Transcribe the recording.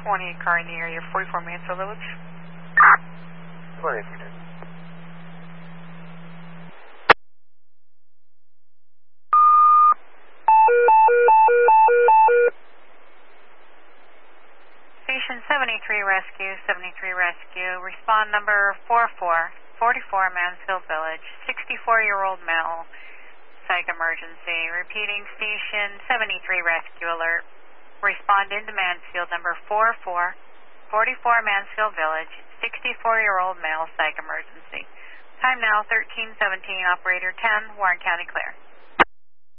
car in the area, 44 Mansfield Village. Sorry, if you did. Station 73 Rescue, 73 Rescue. Respond number 44, 44 Mansfield Village. 64-year-old male. Psych emergency. Repeating, Station 73 Rescue Alert. Respond into Mansfield number 44, 44 Mansfield Village. 64-year-old male. Psych emergency. Time now 13:17. Operator 10. Warren County clear.